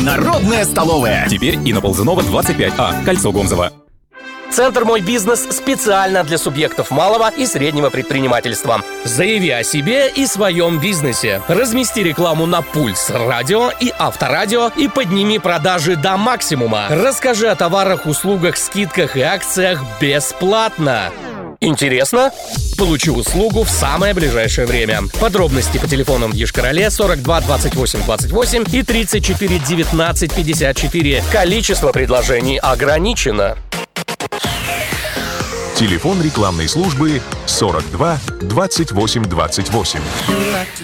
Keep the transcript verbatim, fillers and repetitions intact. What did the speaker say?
Народная столовая. Теперь и на Ползунова двадцать пять А, кольцо Гомзово. Центр «Мой бизнес» специально для субъектов малого и среднего предпринимательства. Заяви о себе и своем бизнесе. Размести рекламу на Пульс радио и Авторадио и подними продажи до максимума. Расскажи о товарах, услугах, скидках и акциях бесплатно. Интересно? Получи услугу в самое ближайшее время. Подробности по телефонам в Йошкар-Оле сорок два двадцать восемь двадцать восемь и тридцать четыре девятнадцать пятьдесят четыре. Количество предложений ограничено. Телефон рекламной службы сорок два двадцать восемь двадцать восемь.